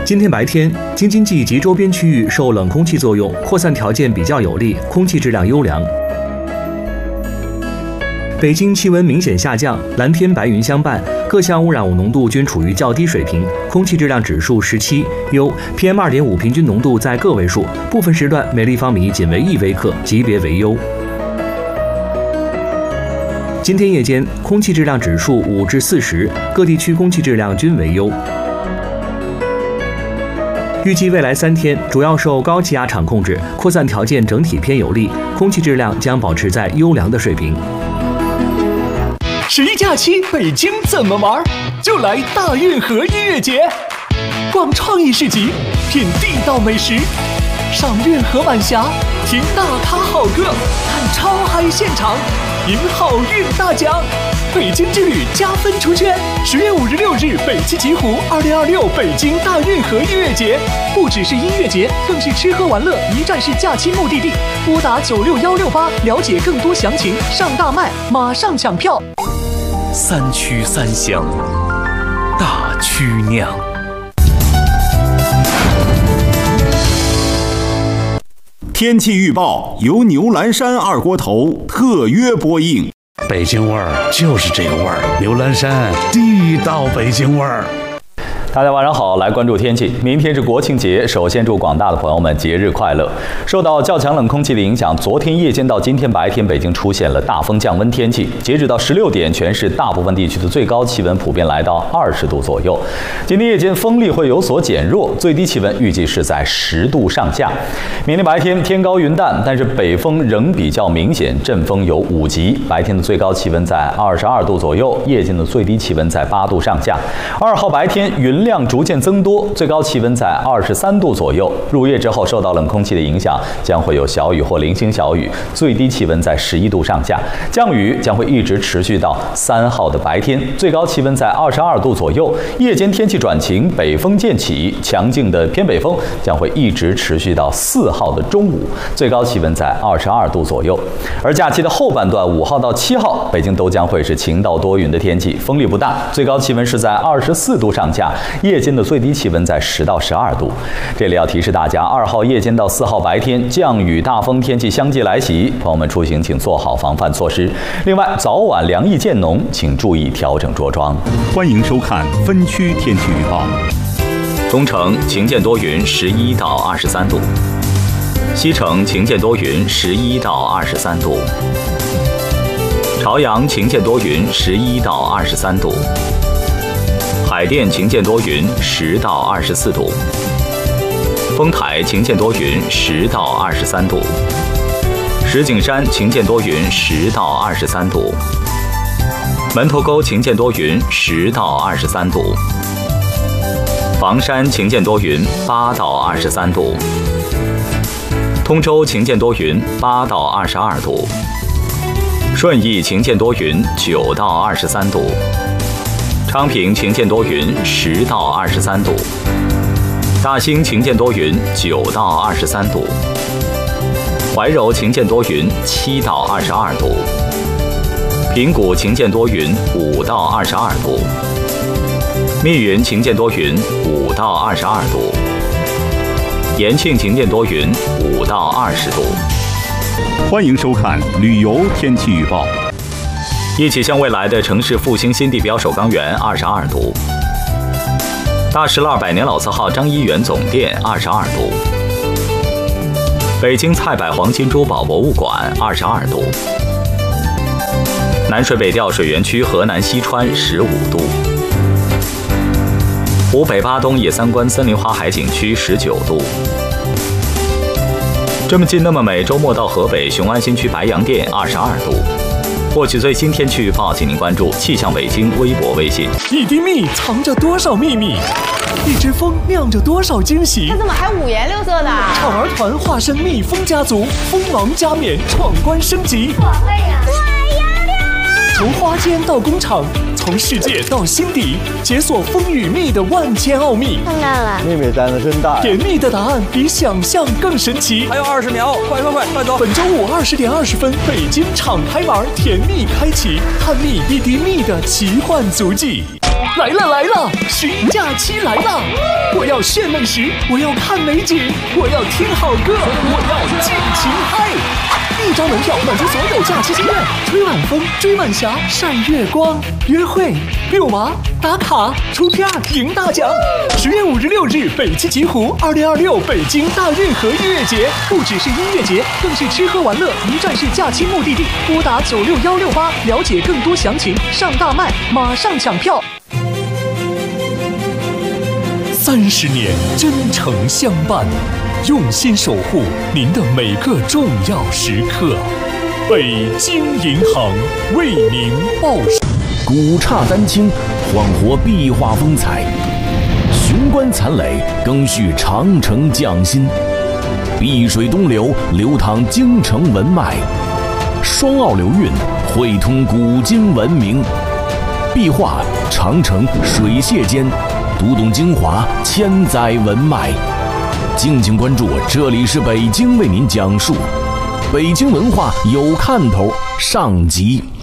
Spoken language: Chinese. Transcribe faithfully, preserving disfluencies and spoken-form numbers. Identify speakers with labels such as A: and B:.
A: 今天白天，京津冀及周边区域受冷空气作用，扩散条件比较有利，空气质量优良。北京气温明显下降，蓝天白云相伴，各项污染物浓度均处于较低水平，空气质量指数十七，优。P M 二点五 平均浓度在个位数，部分时段每立方米仅为一微克，级别为优。今天夜间，空气质量指数五至四十，各地区空气质量均为优。预计未来三天，主要受高气压场控制，扩散条件整体偏有利，空气质量将保持在优良的水平。
B: 十一假期，北京怎么玩？就来大运河音乐节，逛创意市集，品地道美食，赏运河晚霞，听大咖好歌，看超嗨现场，赢好运大奖。北京之旅加分出圈，十月五日六日北汽极狐二零二六北京大运河音乐节，不只是音乐节，更是吃喝玩乐一站式假期目的地。拨打九六幺六八了解更多详情，上大麦马上抢票。
C: 三曲三香，大曲酿。
D: 天气预报由牛栏山二锅头特约播映。
C: 北京味儿就是这个味儿，牛栏山地道北京味儿。
E: 大家晚上好，来关注天气。明天是国庆节，首先祝广大的朋友们节日快乐。受到较强冷空气的影响，昨天夜间到今天白天，北京出现了大风降温天气。截止到十六点，全市大部分地区的最高气温普遍来到二十度左右。今天夜间风力会有所减弱，最低气温预计是在十度上下。明天白天天高云淡，但是北风仍比较明显，阵风有五级。白天的最高气温在二十二度左右，夜间的最低气温在八度上下。二号白天云量逐渐增多，最高气温在二十三度左右。入夜之后，受到冷空气的影响，将会有小雨或零星小雨，最低气温在十一度上下。降雨将会一直持续到三号的白天，最高气温在二十二度左右。夜间天气转晴，北风渐起，强劲的偏北风将会一直持续到四号的中午，最高气温在二十二度左右。而假期的后半段，五号到七号，北京都将会是晴到多云的天气，风力不大，最高气温是在二十四度上下。夜间的最低气温在十到十二度。这里要提示大家，二号夜间到四号白天降雨大风天气相继来袭，朋友们出行请做好防范措施。另外，早晚凉意渐浓，请注意调整着装。
D: 欢迎收看分区天气预报。
F: 东城晴间多云，十一到二十三度；西城晴间多云，十一到二十三度；朝阳晴间多云，十一到二十三度。海淀晴间多云，十到二十四度；丰台晴间多云，十到二十三度；石景山晴间多云，十到二十三度；门头沟晴间多云，十到二十三度；房山晴间多云，八到二十三度；通州晴间多云，八到二十二度；顺义晴间多云，九到二十三度。昌平晴间多云，十到二十三度；大兴晴间多云，九到二十三度；怀柔晴间多云，七到二十二度；平谷晴间多云，五到二十二度；密云晴间多云，五到二十二度；延庆晴间多云，五到二十度。
D: 欢迎收看旅游天气预报。
F: 一起向未来的城市复兴新地标首钢园二十二度，大石栏百年老字号张一元总店二十二度，北京菜百黄金珠宝博物馆二十二度，南水北调水源区河南西川十五度，湖北巴东野三关森林花海景区十九度。这么近那么美，周末到河北雄安新区白洋淀二十二度。获取最新天气预报，请您关注气象北京微博、微信。
B: 一滴蜜藏着多少秘密？一只蜂酿着多少惊喜？
G: 它怎么还五颜六色的？
B: 唱儿团化身蜜蜂家族，蜂王加冕，闯关升级。
G: 我会呀！我要亮！
B: 从花间到工厂，从世界到心底，解锁蜂与蜜的万千奥秘。
G: 看看了，
H: 秘密单子真大。
B: 甜蜜的答案比想象更神奇。
H: 还有二十秒，快快快，快走！
B: 本周五二十点二十分，北京敞开玩，甜蜜开启，探秘一滴蜜的奇幻足迹。 来了来了，寻假期来了！我要炫美食，我要看美景，我要听好歌，我要尽情嗨！一张门票满足所有假期心愿，吹晚风，追晚霞，晒月光，约会、遛娃、打卡、出片、赢大奖。十月五日六日，北汽极狐二零二六北京大运河音乐节，不只是音乐节，更是吃喝玩乐一站式假期目的地。拨打九六幺六八，了解更多详情。上大麦，马上抢票。三十年真诚相伴，用心守护您的每个重要时刻。北京银行为您报时。
I: 古刹丹青，焕活壁画风采；雄关残垒，更续长城匠心。碧水东流，流淌京城文脉；双澳流韵，汇通古今文明。壁画长城水榭间，读懂精华千载文脉。敬请关注，这里是北京为您讲述北京文化有看头上集。